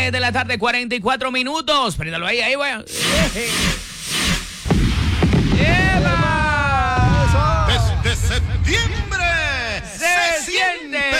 de la tarde, 44 minutos. Préndalo ahí, güey.